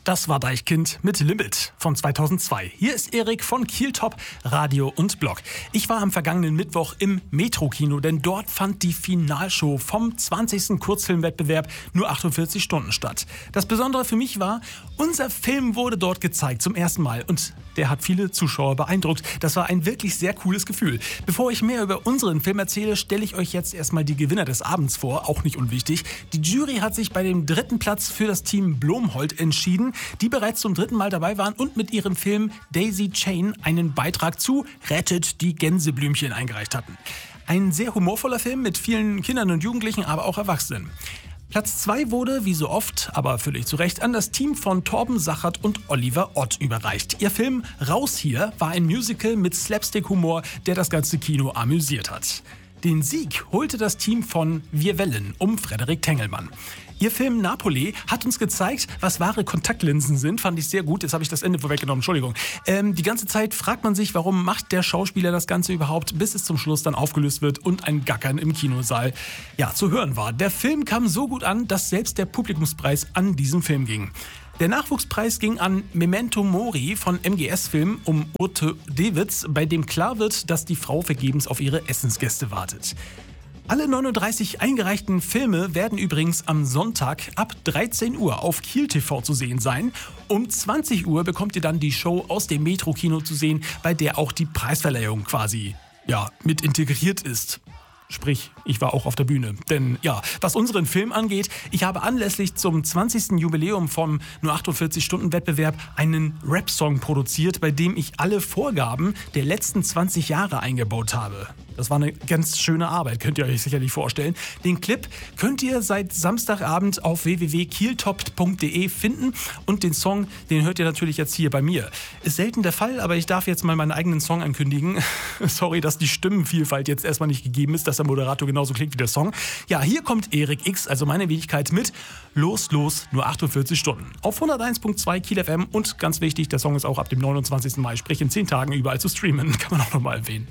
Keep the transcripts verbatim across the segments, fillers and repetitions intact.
Das war Deichkind mit Limit von zweitausendzwei. Hier ist Erik von Kieltop, Radio und Blog. Ich war am vergangenen Mittwoch im Metro-Kino, denn dort fand die Finalshow vom zwanzigsten Kurzfilmwettbewerb Nur achtundvierzig Stunden statt. Das Besondere für mich war, unser Film wurde dort gezeigt zum ersten Mal und der hat viele Zuschauer beeindruckt. Das war ein wirklich sehr cooles Gefühl. Bevor ich mehr über unseren Film erzähle, stelle ich euch jetzt erstmal die Gewinner des Abends vor, auch nicht unwichtig. Die Jury hat sich bei dem dritten Platz für das Team Blomholt entschieden, die bereits zum dritten Mal dabei waren und mit ihrem Film Daisy Chain einen Beitrag zu Rettet die Gänseblümchen eingereicht hatten. Ein sehr humorvoller Film mit vielen Kindern und Jugendlichen, aber auch Erwachsenen. Platz zwei wurde, wie so oft, aber völlig zu Recht, an das Team von Torben Sachert und Oliver Ott überreicht. Ihr Film Raus hier war ein Musical mit Slapstick-Humor, der das ganze Kino amüsiert hat. Den Sieg holte das Team von Wir Wellen um Frederik Tengelmann. Ihr Film Napoli hat uns gezeigt, was wahre Kontaktlinsen sind. Fand ich sehr gut. Jetzt habe ich das Ende vorweggenommen. Entschuldigung. Ähm, die ganze Zeit fragt man sich, warum macht der Schauspieler das Ganze überhaupt, bis es zum Schluss dann aufgelöst wird und ein Gackern im Kinosaal ja, zu hören war. Der Film kam so gut an, dass selbst der Publikumspreis an diesem Film ging. Der Nachwuchspreis ging an Memento Mori von M G S-Film um Urte Dewitz, bei dem klar wird, dass die Frau vergebens auf ihre Essensgäste wartet. Alle neununddreißig eingereichten Filme werden übrigens am Sonntag ab dreizehn Uhr auf Kiel T V zu sehen sein. Um zwanzig Uhr bekommt ihr dann die Show aus dem Metro-Kino zu sehen, bei der auch die Preisverleihung quasi ja, mit integriert ist. Sprich, ich war auch auf der Bühne. Denn ja, was unseren Film angeht, ich habe anlässlich zum zwanzigsten Jubiläum vom Nur achtundvierzig Stunden Wettbewerb einen Rap-Song produziert, bei dem ich alle Vorgaben der letzten zwanzig Jahre eingebaut habe. Das war eine ganz schöne Arbeit, könnt ihr euch sicherlich vorstellen. Den Clip könnt ihr seit Samstagabend auf w w w punkt kieltop punkt d e finden und den Song, den hört ihr natürlich jetzt hier bei mir. Ist selten der Fall, aber ich darf jetzt mal meinen eigenen Song ankündigen. Sorry, dass die Stimmenvielfalt jetzt erstmal nicht gegeben ist, dass der Moderator genauso klingt wie der Song. Ja, hier kommt Erik X, also meine Wenigkeit, mit Los, los, nur achtundvierzig Stunden. Auf hunderteins Komma zwei Kiel F M und ganz wichtig, der Song ist auch ab dem neunundzwanzigsten Mai, sprich in zehn Tagen überall zu streamen. Kann man auch nochmal erwähnen.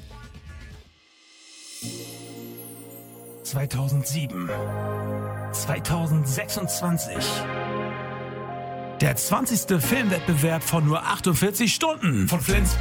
zweitausendsieben, zweitausendsechsundzwanzig. Der zwanzigste Filmwettbewerb von Nur achtundvierzig Stunden von Flensburg.